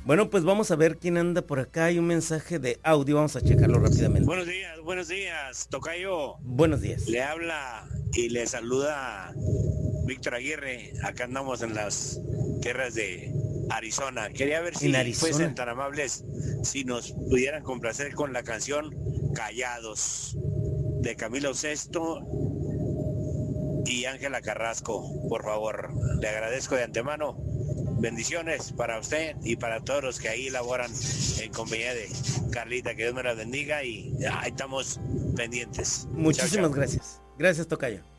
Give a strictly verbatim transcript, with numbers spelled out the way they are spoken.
Bueno, pues vamos a ver quién anda por acá. Hay un mensaje de audio, vamos a checarlo rápidamente. Buenos días, buenos días, tocayo. Buenos días. Le habla y le saluda Víctor Aguirre. Acá andamos en las tierras de Arizona. Quería ver si fuesen tan amables si nos pudieran complacer con la canción Callados de Camilo Sesto y Ángela Carrasco, por favor. Le agradezco de antemano. Bendiciones para usted y para todos los que ahí laboran en compañía de Carlita. Que Dios me la bendiga y ahí estamos pendientes. Muchísimas chao, chao. gracias. Gracias, tocayo.